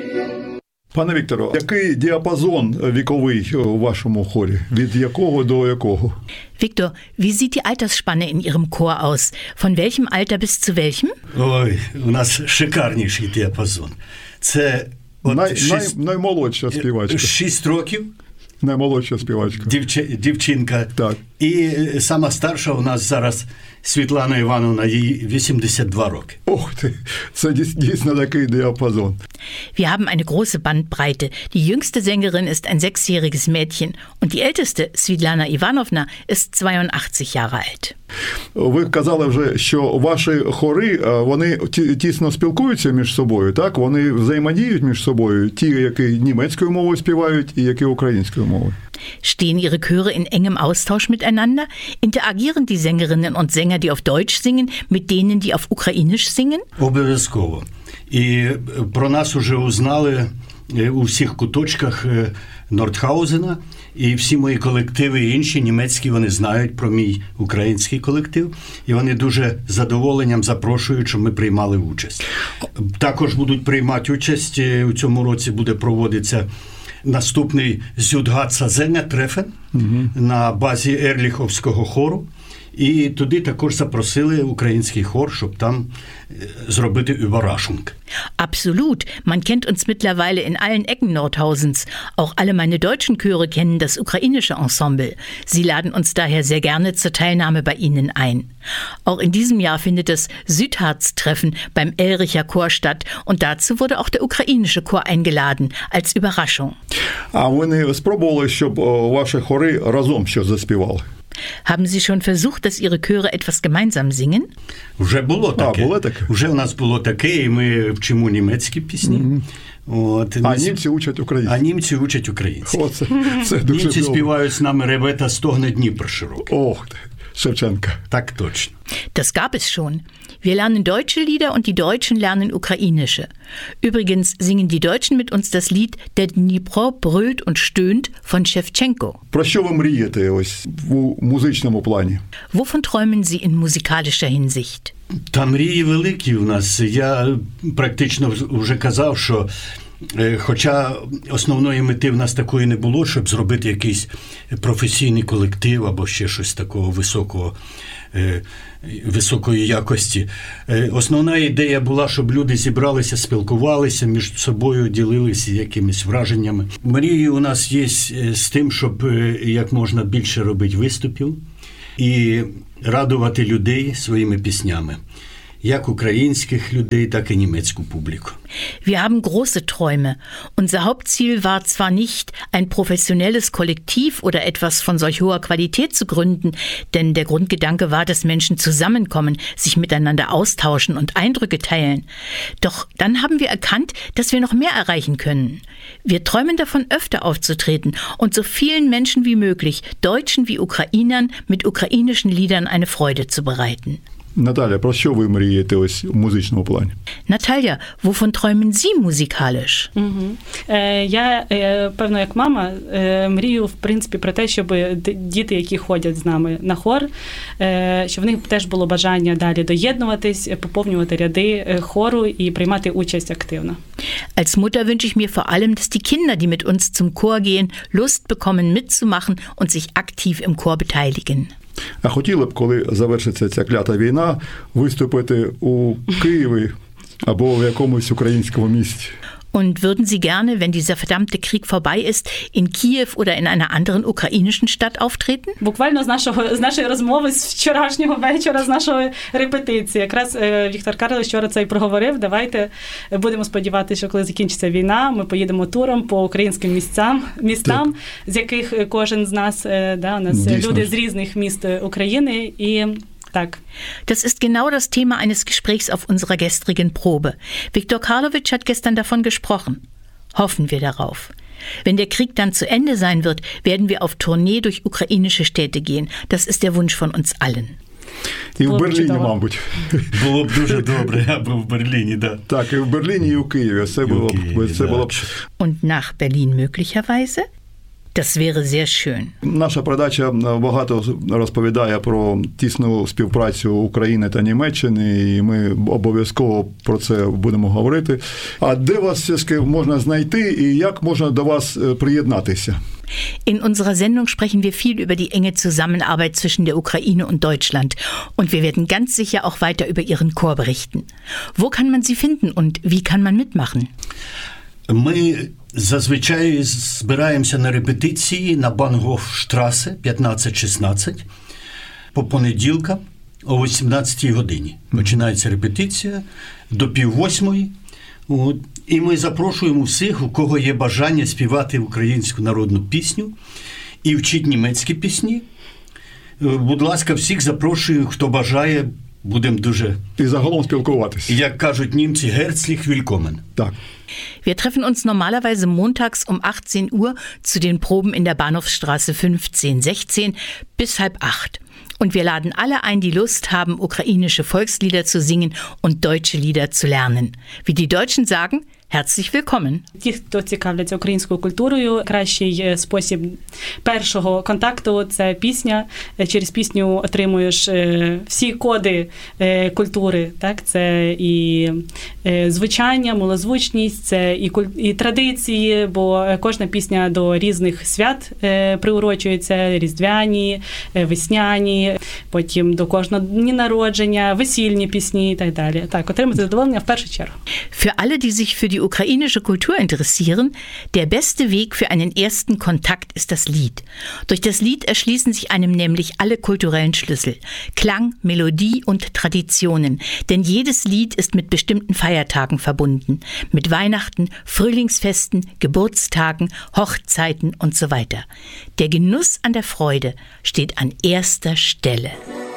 Пане Вікторе, який діапазон віковий у вашому хорі? Від якого до якого? Viktor, wie sieht die Altersspanne in Ihrem Chor aus? Von welchem Alter bis zu welchem? Ой, у нас шикарніший діапазон. Це наймолодша співачка. 6 років. Наймолодша співачка. Дівчинка. Так. І сама старша у нас зараз Світлана Івановна, їй 82 роки. Ох ти, це дійсно такий діапазон. Wir haben eine große Bandbreite. Die jüngste Sängerin ist ein 6-jähriges Mädchen und die älteste, Svetlana Ivanovna, ist 82 Jahre alt. Ви казали вже, що ваші хори, вони тісно спілкуються між собою, так? Вони взаємодіють між собою, ті, які німецькою мовою співають і які українською мовою. Stehen Ihre Chöre in engem Austausch miteinander? Interagieren die Sängerinnen und Sänger, die auf Deutsch singen, mit denen, die auf Ukrainisch singen? Обов'язково. І про нас уже узнали у всіх куточках Нордхаузена, і всі мої колективи інші німецькі, вони знають про мій український колектив, і вони дуже з задоволенням запрошують, щоб ми приймали участь. Також будуть приймати участь, у цьому році буде проводитися наступний Зюдгаца Зеня Трефен на базі Ерліховського хору. І туди також запросили український хор, щоб там зробити Überraschung. Absolut. Man kennt uns mittlerweile in allen Ecken Nordhausens. Auch alle meine deutschen Chöre kennen das ukrainische Ensemble. Sie laden uns daher sehr gerne zur Teilnahme bei ihnen ein. Auch in diesem Jahr findet das Südharz-Treffen beim Elricher Chor statt und dazu wurde auch der ukrainische Chor eingeladen, als Überraschung. А ви не спробували, щоб ваші хори разом щось заспівали? Haben Sie schon versucht, dass Ihre Chöre etwas gemeinsam singen? Вже було таке. Було таке? Вже у нас було таке, і ми вчимо німецькі пісні. От, а німці учать українські. А німці учать українські. Це дуже німці співають з нами «Ревета стогне Дніпр широкий». Ох, Шевченка. Так точно. Das gab es schon. Wir lernen deutsche Lieder und die Deutschen lernen ukrainische. Übrigens singen die Deutschen mit uns das Lied Der Dnipro brüllt und stöhnt von Schewtschenko. Про що ви мрієте ось у музичному плані? Wovon träumen Sie in musikalischer Hinsicht? Та мрії великі у нас. Я практично вже казав, що хоча основної мети в нас такої не було, щоб зробити якийсь професійний колектив або ще щось такого високої якості. Основна ідея була, щоб люди зібралися, спілкувалися між собою, ділилися якимись враженнями. Мрії у нас є з тим, щоб як можна більше робити виступів і радувати людей своїми піснями. Як українських людей, так і німецьку публіку. Wir haben große Träume. Unser Hauptziel war zwar nicht, ein professionelles Kollektiv oder etwas von solch hoher Qualität zu gründen, denn der Grundgedanke war, dass Menschen zusammenkommen, sich miteinander austauschen und Eindrücke teilen. Doch dann haben wir erkannt, dass wir noch mehr erreichen können. Wir träumen davon, öfter aufzutreten und so vielen Menschen wie möglich, Deutschen wie Ukrainern, mit ukrainischen Liedern eine Freude zu bereiten. Наталя, про що ви мрієте ось у музичному плані? Наталя, wovon träumen Sie musikalisch? Я, певно, як мама, мрію, в принципі, про те, щоб діти, які ходять з нами на хор, щоб в них теж було бажання далі доєднуватись, поповнювати ряди хору і приймати участь активно. Als Mutter wünsche ich mir vor allem, dass die Kinder, die mit uns zum Chor gehen, Lust bekommen, mitzumachen und sich aktiv im Chor beteiligen. А хотіли б, коли завершиться ця клята війна, виступити у Києві або в якомусь українському місті? Und würden Sie gerne, wenn dieser verdammte Krieg vorbei ist, in Kiew oder in einer anderen ukrainischen Stadt auftreten? Буквально з нашої розмови, з вчорашнього вечора, з нашої репетиції. Якраз Віктор Карлович вчора це і проговорив. Давайте будемо сподіватися, що коли закінчиться війна, ми поїдемо туром по українським містам, з яких кожен з нас, у нас люди з різних міст України і так. Das ist genau das Thema eines Gesprächs auf unserer gestrigen Probe. Viktor Karlowitsch hat gestern davon gesprochen. Hoffen wir darauf. Wenn der Krieg dann zu Ende sein wird, werden wir auf Tournee durch ukrainische Städte gehen. Das ist der Wunsch von uns allen. І в Берліні, мабуть. Було б дуже добре, аби в Берліні, да. Так, і в Берліні, і у Києві. Це було б. Und nach Berlin möglicherweise? Das wäre sehr schön. Наша передача багато розповідає про тісну співпрацю України та Німеччини, і ми обов'язково про це будемо говорити. А де вас все-таки можна знайти і як можна до вас приєднатися? In unserer Sendung sprechen wir viel über die enge Zusammenarbeit zwischen der Ukraine und Deutschland. Und wir werden ganz sicher auch weiter über Ihren Chor berichten. Wo kann man Sie finden und wie kann man mitmachen? Ми зазвичай збираємося на репетиції на Бангофштрасе 15-16 по понеділка о 18-й годині. Починається репетиція до 7:30. І ми запрошуємо всіх, у кого є бажання співати українську народну пісню і вчити німецькі пісні. Будь ласка, всіх запрошую, хто бажає, будемо дуже... І загалом спілкуватися. Як кажуть німці, herzlich willkommen. Так. Wir treffen uns normalerweise montags um 18 Uhr zu den Proben in der Bahnhofsstraße 15-16 bis 7:30. Und wir laden alle ein, die Lust haben, ukrainische Volkslieder zu singen und deutsche Lieder zu lernen. Wie die Deutschen sagen, herzlich willkommen. Ті, хто цікавляться українською культурою, кращий спосіб першого контакту – це пісня. Через пісню отримуєш всі коди культури. Так? Це і звучання, милозвучність, це і традиції, бо кожна пісня до різних свят приурочується, різдвяні, весняні, потім до кожного дні народження, весільні пісні і так далі. Так, отримати задоволення в першу чергу. Für alle, die sich für die ukrainische Kultur interessieren, der beste Weg für einen ersten Kontakt ist das Lied. Durch das Lied erschließen sich einem nämlich alle kulturellen Schlüssel. Klang, Melodie und Traditionen. Denn jedes Lied ist mit bestimmten Feiertagen verbunden. Mit Weihnachten, Frühlingsfesten, Geburtstagen, Hochzeiten und so weiter. Der Genuss an der Freude steht an erster Stelle.